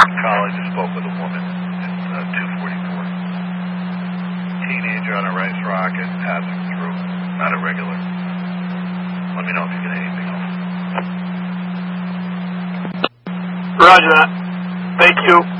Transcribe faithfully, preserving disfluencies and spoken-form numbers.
College, I spoke with a woman. It's uh, two forty-four. Teenager on a rice rocket, passing through. Not a regular. Let me know if you get anything else. Roger that. Thank you.